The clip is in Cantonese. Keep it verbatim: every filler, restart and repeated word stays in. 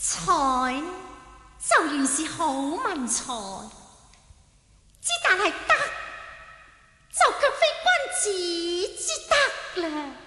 才呢，就原是好文才，之但係德，就卻非君子之德啦。